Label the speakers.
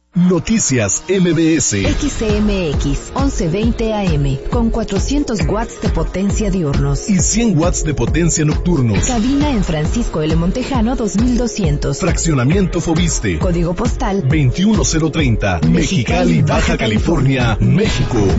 Speaker 1: Noticias MBS.
Speaker 2: XCMX 1120 AM con 400 watts de potencia diurnos
Speaker 1: y 100 watts de potencia nocturnos.
Speaker 2: Cabina en Francisco L. Montejano 2200.
Speaker 1: Fraccionamiento Fobiste.
Speaker 2: Código postal
Speaker 1: 21030. Mexicali, Baja California, México.